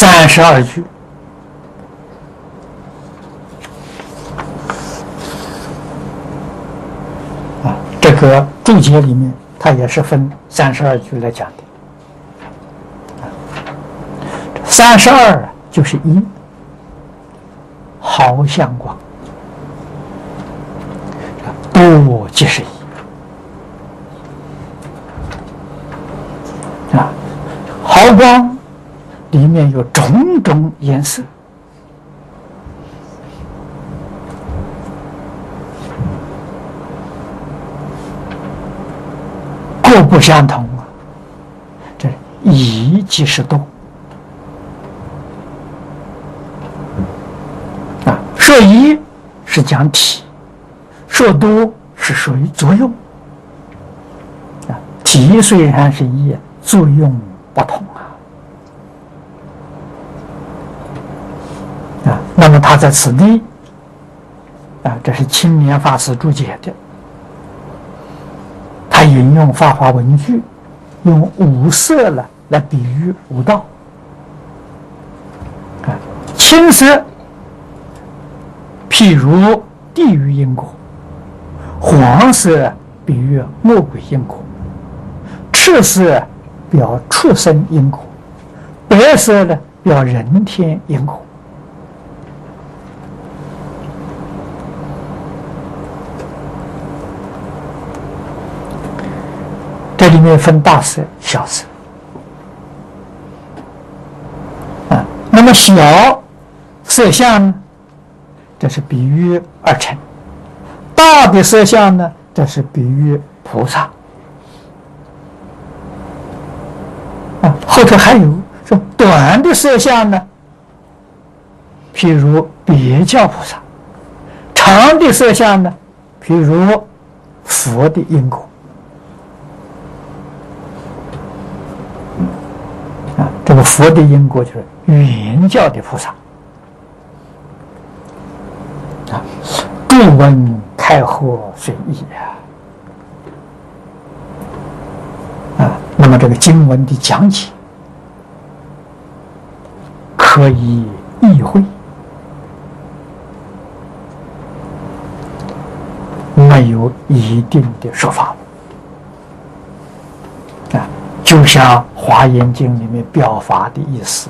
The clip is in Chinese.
32句。这个注解里面，它也是分32句来讲的。32就是一，毫相光，多即是一啊。毫光里面有种种颜色。各不相同啊，这一即是多啊。说一是讲体，说多是属于作用啊。体虽然是一，作用不同啊。那么他在此地啊，这是青年法师注解的。他引用法华文句，用五色呢来比喻五道。啊，青色譬如地狱因果，黄色比喻魔鬼因果，赤色表畜生因果，白色呢表人天因果。这里面分大色、小色啊。那么小色相呢，这是比喻二乘；大的色相呢，这是比喻菩萨啊。后头还有说短的色相呢，譬如别教菩萨；长的色相呢，譬如佛的因果。这个佛的因果就是圆教的菩萨啊，注闻开合随意啊。那么这个经文的讲解可以意会，没有一定的说法啊。就像《华严经》里面表法的意思，